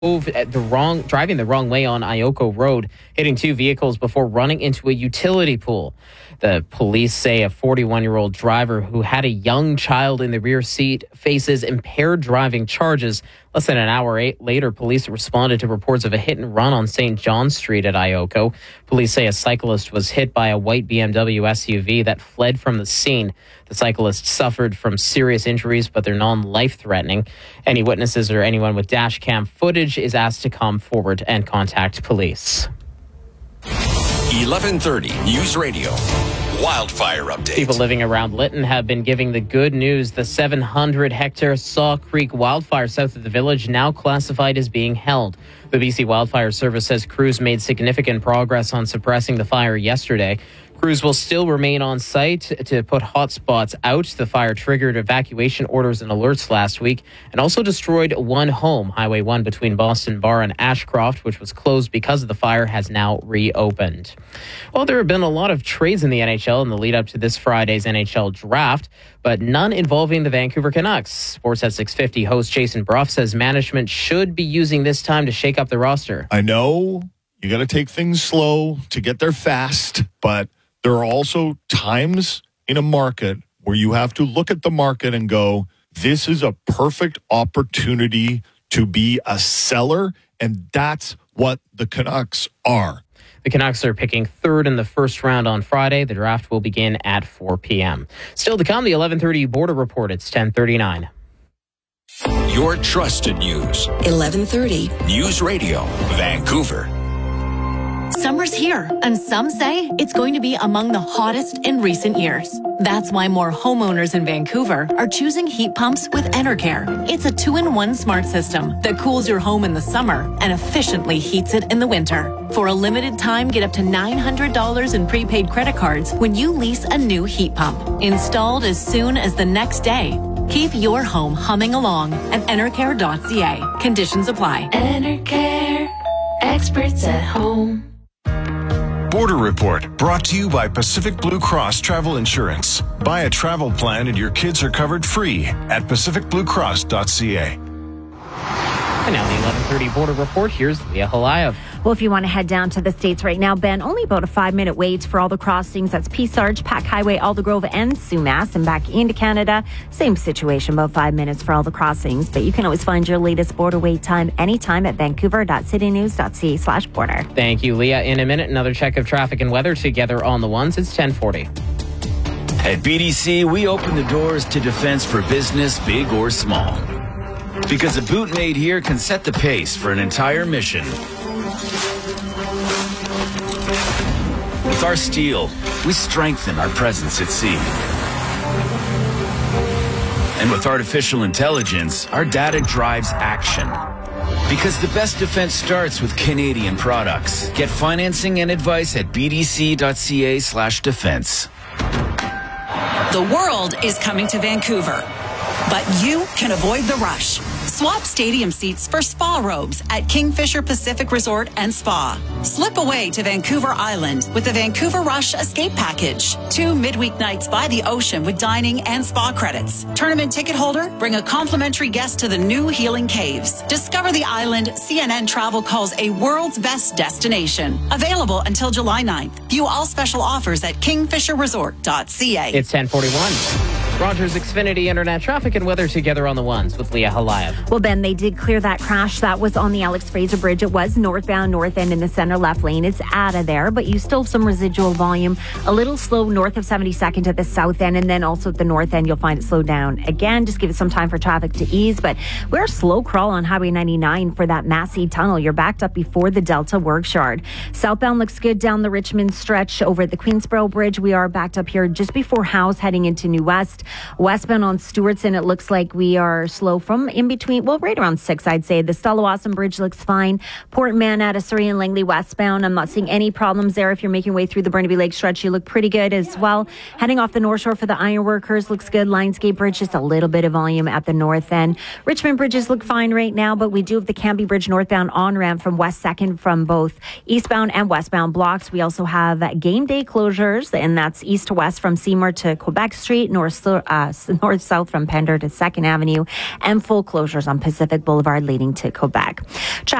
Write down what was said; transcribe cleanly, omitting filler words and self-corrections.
driving the wrong way on Ioko Road, hitting two vehicles before running into a utility pool. The police say a 41-year-old driver who had a young child in the rear seat faces impaired driving charges. Less than an hour later, police responded to reports of a hit and run on St. John Street at Ioko. Police say a cyclist was hit by a white BMW SUV that fled from the scene. The cyclist suffered from serious injuries, but they're non-life-threatening. Any witnesses or anyone with dash cam footage is asked to come forward and contact police. 1130 News Radio. Wildfire update. People living around Lytton have been giving the good news. The 700-hectare Saw Creek wildfire south of the village now classified as being held. The BC Wildfire Service says crews made significant progress on suppressing the fire yesterday. Crews will still remain on site to put hotspots out. The fire triggered evacuation orders and alerts last week and also destroyed one home. Highway 1 between Boston Bar and Ashcroft, which was closed because of the fire, has now reopened. Well, there have been a lot of trades in the NHL in the lead up to this Friday's NHL draft, but none involving the Vancouver Canucks. Sportsnet 650 host Jason Brough says management should be using this time to shake up the roster. I know you got to take things slow to get there fast, but there are also times in a market where you have to look at the market and go, this is a perfect opportunity to be a seller, and that's what the Canucks are. The Canucks are picking third in the first round on Friday. The draft will begin at 4 p.m. Still to come, the 1130 Border Report. It's 10:39. Your trusted news. 1130 News Radio, Vancouver. Summer's here, and some say it's going to be among the hottest in recent years. That's why more homeowners in Vancouver are choosing heat pumps with Enercare. It's a 2-in-1 smart system that cools your home in the summer and efficiently heats it in the winter. For a limited time, get up to $900 in prepaid credit cards when you lease a new heat pump. Installed as soon as the next day. Keep your home humming along at Enercare.ca. Conditions apply. Enercare, experts at home. Border Report, brought to you by Pacific Blue Cross Travel Insurance. Buy a travel plan and your kids are covered free at pacificbluecross.ca. And now the 1130 Border Report. Here's Leah Halayev. Well, if you want to head down to the States right now, Ben, only about a 5-minute wait for all the crossings. That's Peace Arch, Pack Highway, Aldergrove, and Sumas. And back into Canada, same situation, about 5 minutes for all the crossings. But you can always find your latest border wait time anytime at vancouver.citynews.ca/border. Thank you, Leah. In a minute, another check of traffic and weather together on the ones. It's 10:40. At BDC, we open the doors to defense for business, big or small. Because a boot made here can set the pace for an entire mission. With our steel, we strengthen our presence at sea. And with artificial intelligence, our data drives action. Because the best defense starts with Canadian products. Get financing and advice at bdc.ca/defense. The world is coming to Vancouver, but you can avoid the rush. Swap stadium seats for spa robes at Kingfisher Pacific Resort and Spa. Slip away to Vancouver Island with the Vancouver Rush Escape Package. 2 midweek nights by the ocean with dining and spa credits. Tournament ticket holder, bring a complimentary guest to the new Healing Caves. Discover the island CNN Travel calls a world's best destination. Available until July 9th. View all special offers at kingfisherresort.ca. It's 10:41. Rogers Xfinity Internet traffic and weather together on the ones with Leah Halayev. Well, Ben, they did clear that crash. That was on the Alex Fraser Bridge. It was northbound, north end in the center left lane. It's out of there, but you still have some residual volume. A little slow north of 72nd at the south end, and then also at the north end, you'll find it slowed down. Again, just give it some time for traffic to ease, but we're a slow crawl on Highway 99 for that Massey Tunnel. You're backed up before the Delta Workshard. Southbound looks good down the Richmond stretch over at the Queensboro Bridge. We are backed up here just before Howes heading into New West. Westbound on Stewartson, it looks like we are slow from in between, well, right around 6, I'd say. The Stella-Wasson Bridge looks fine. Port Manat, Surrey and Langley westbound, I'm not seeing any problems there. If you're making way through the Burnaby Lake stretch, you look pretty good as well. Heading off the North Shore for the Ironworkers looks good. Lionsgate Bridge, just a little bit of volume at the north end. Richmond bridges look fine right now, but we do have the Cambie Bridge northbound on-ramp from West 2nd from both eastbound and westbound blocks. We also have game day closures, and that's east to west from Seymour to Quebec Street, North Slope north-south from Pender to 2nd Avenue, and full closures on Pacific Boulevard leading to Quebec.